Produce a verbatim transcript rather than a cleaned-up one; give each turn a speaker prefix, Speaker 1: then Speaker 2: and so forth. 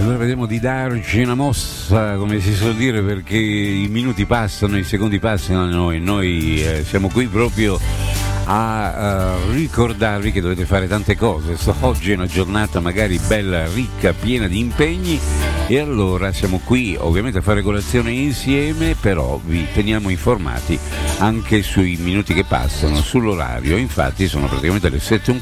Speaker 1: allora vediamo di darci una mossa, come si suol dire, perché i minuti passano, i secondi passano a noi, noi eh, siamo qui proprio a uh, ricordarvi che dovete fare tante cose. So, oggi è una giornata magari bella, ricca, piena di impegni, e allora siamo qui ovviamente a fare colazione insieme, però vi teniamo informati anche sui minuti che passano, sull'orario. Infatti sono praticamente le sette e un